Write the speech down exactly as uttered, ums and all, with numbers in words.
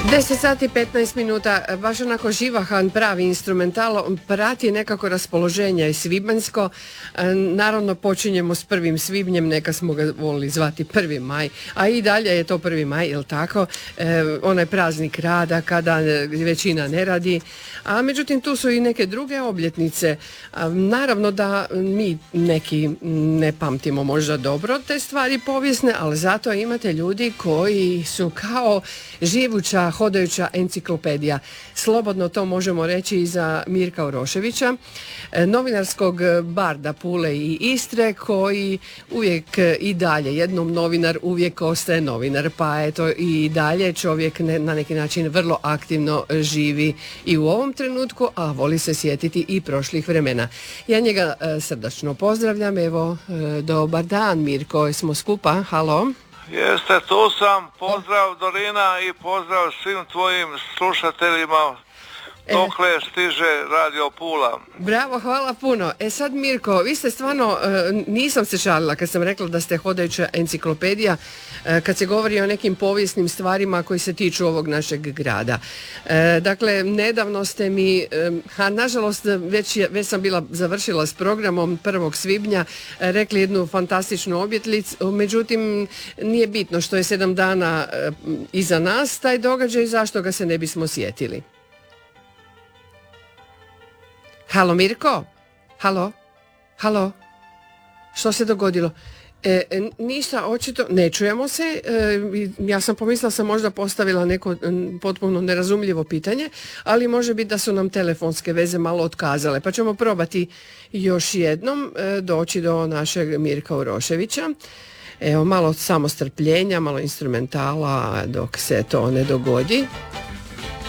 deset sati petnaest minuta, baš onako živahan pravi instrumental, prati nekako raspoloženja i svibanjsko. Naravno počinjemo s prvim svibnjem, neka smo ga volili zvati prvi maj, a i dalje je to prvi maj, jel tako? E, onaj praznik rada kada većina ne radi, a međutim tu su i neke druge obljetnice. A, naravno da mi neki ne pamtimo možda dobro te stvari povijesne, ali zato imate ljudi koji su kao živuća hodajuća enciklopedija. Slobodno to možemo reći i za Mirka Uroševića, novinarskog barda Pule i Istre, koji uvijek i dalje, jednom novinar uvijek ostaje novinar, pa eto i dalje čovjek ne, na neki način vrlo aktivno živi i u ovom trenutku, a voli se sjetiti i prošlih vremena. Ja njega e, srdačno pozdravljam, evo, e, dobar dan Mirko, smo skupa, halo. Jeste, tu sam, pozdrav Dorina i pozdrav svim tvojim slušateljima dokle stiže Radio Pula. Bravo, hvala puno. E sad Mirko, vi ste stvarno, nisam se šalila kad sam rekla da ste hodajuća enciklopedija kad se govori o nekim povijesnim stvarima koji se tiču ovog našeg grada. Dakle, nedavno ste mi, a nažalost već, već sam bila završila s programom prvog svibnja, rekli jednu fantastičnu obljetnicu, međutim nije bitno što je sedam dana iza nas taj događaj, zašto ga se ne bismo sjetili. Halo Mirko? Halo? Halo? Što se dogodilo? E, ništa, očito, ne čujemo se, e, ja sam pomislila sam možda postavila neko potpuno nerazumljivo pitanje, ali može biti da su nam telefonske veze malo otkazale, pa ćemo probati još jednom e, doći do našeg Mirka Uroševića. Evo, malo samo strpljenja, malo instrumentala dok se to ne dogodi.